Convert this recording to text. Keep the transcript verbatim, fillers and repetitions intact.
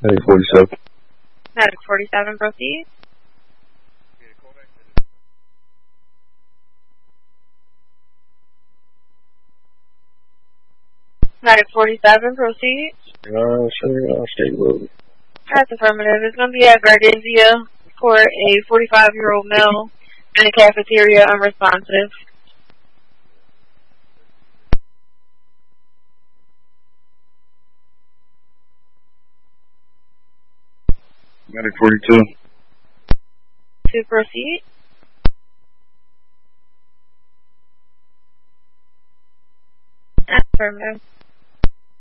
Medic forty-seven. Medic forty-seven, proceed. Medic forty-seven, proceed. Uh, sure, I'll stay with it. That's affirmative. It's going to be at Gardenzia for a forty-five-year-old male in the cafeteria, unresponsive. Medic forty-two. To proceed. That's affirmative.